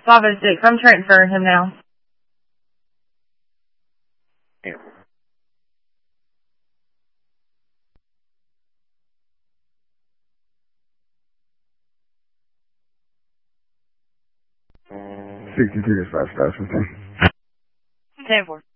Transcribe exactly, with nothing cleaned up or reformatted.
five oh six. I'm transferring him now. Yeah. sixty-two dispatch, that's fifteen. ten four.